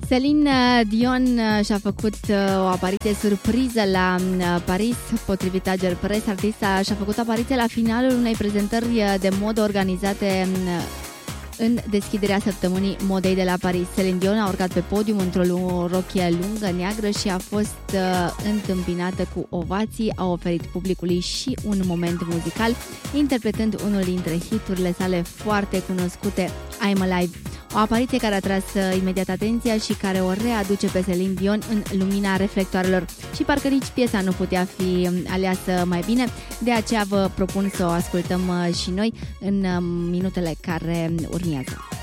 Celine Dion și-a făcut o apariție surpriză la Paris. Potrivit Agence Press, artista și-a făcut apariție la finalul unei prezentări de modă organizate în deschiderea săptămânii modei de la Paris. Celine Dion a urcat pe podium într-o rochie lungă, neagră și a fost întâmpinată cu ovații. A oferit publicului și un moment muzical, interpretând unul dintre hiturile sale foarte cunoscute, I'm Alive. O apariție care a tras imediat atenția și care o readuce pe Celine Dion în lumina reflectoarelor. Și parcă nici piesa nu putea fi aleasă mai bine, de aceea vă propun să o ascultăm și noi în minutele care urmează.